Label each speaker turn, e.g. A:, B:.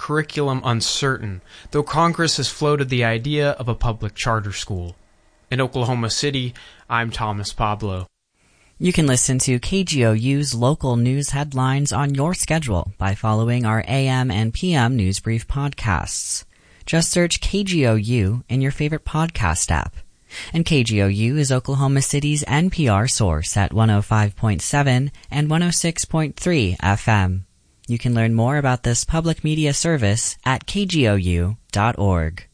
A: curriculum uncertain, though Congress has floated the idea of a public charter school. In Oklahoma City, I'm Thomas Pablo.
B: You can listen to KGOU's local news headlines on your schedule by following our AM and PM News Brief podcasts. Just search KGOU in your favorite podcast app. And KGOU is Oklahoma City's NPR source at 105.7 and 106.3 FM. You can learn more about this public media service at kgou.org.